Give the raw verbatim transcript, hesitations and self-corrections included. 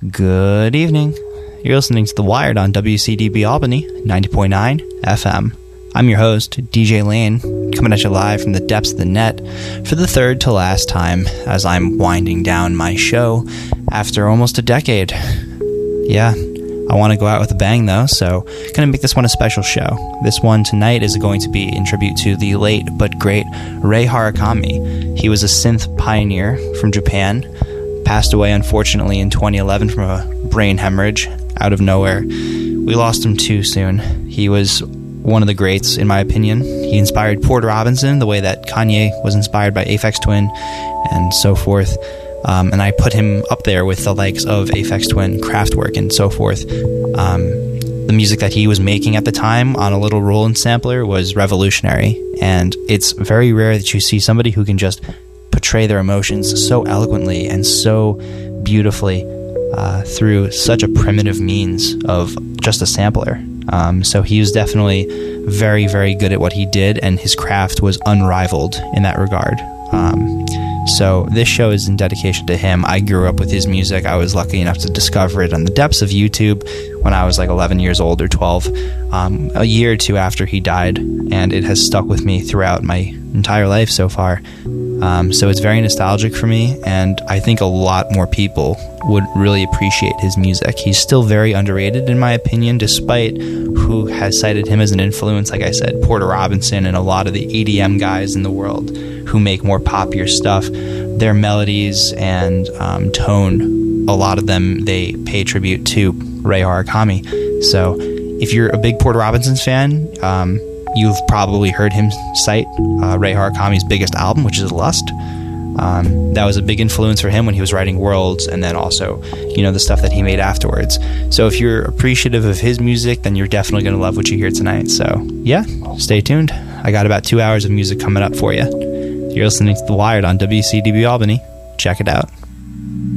Good evening. You're listening to The Wired on W C D B Albany, ninety point nine F M. I'm your host, D J Lane, coming at you live from the depths of the net for the third to last time as I'm winding down my show after almost a decade. Yeah, I want to go out with a bang though, so going to make this one a special show. This one tonight is going to be in tribute to the late but great Rei Harakami. He was a synth pioneer from Japan, passed away unfortunately in twenty eleven from a brain hemorrhage out of nowhere. We lost him too soon. He was one of the greats, in my opinion. He inspired Porter Robinson the way that Kanye was inspired by Aphex Twin and so forth. Um, and I put him up there with the likes of Aphex Twin, Kraftwerk, and so forth. Um, the music that he was making at the time on a little Roland sampler was revolutionary. And it's very rare that you see somebody who can just portray their emotions so eloquently and so beautifully uh, through such a primitive means of just a sampler. Um, so he was definitely very, very good at what he did, and his craft was unrivaled in that regard. Um, so this show is in dedication to him. I grew up with his music. I was lucky enough to discover it on the depths of YouTube when I was like eleven years old or twelve, um, a year or two after he died, and it has stuck with me throughout my entire life so far. Um, so it's very nostalgic for me, and I think a lot more people would really appreciate his music. He's still very underrated, in my opinion, despite who has cited him as an influence. Like I said, Porter Robinson and a lot of the E D M guys in the world who make more popular stuff. Their melodies and um, tone, a lot of them, they pay tribute to Rei Harakami. So if you're a big Porter Robinson fan, um, you've probably heard him cite uh, Rei Harakami's biggest album, which is Lust. Um, that was a big influence for him when he was writing Worlds, and then also, you know, the stuff that he made afterwards. So if you're appreciative of his music, then you're definitely going to love what you hear tonight. So yeah, stay tuned. I got about two hours of music coming up for you. You're listening to The Wired on W C D B Albany. Check it out.